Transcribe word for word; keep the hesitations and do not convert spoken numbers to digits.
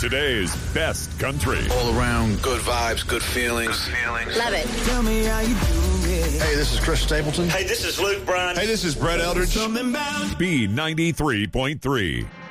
Today's best country. All around good vibes, good feelings. Good feelings. Love it. Tell me how you do it. Hey, this is Chris Stapleton. Hey, this is Luke Bryan. Hey, this is Brett Eldridge. Something about B ninety-three point three.